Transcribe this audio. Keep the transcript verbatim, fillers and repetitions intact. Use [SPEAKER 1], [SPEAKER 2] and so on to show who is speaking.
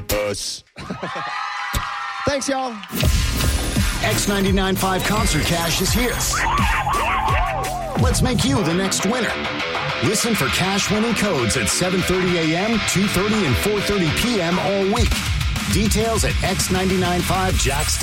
[SPEAKER 1] us.
[SPEAKER 2] Thanks, y'all.
[SPEAKER 3] X ninety-nine point five Concert Cash is here. Let's make you the next winner. Listen for cash winning codes at seven thirty a.m., two thirty, and four thirty p.m. all week. Details at x nine nine five jacks dot com.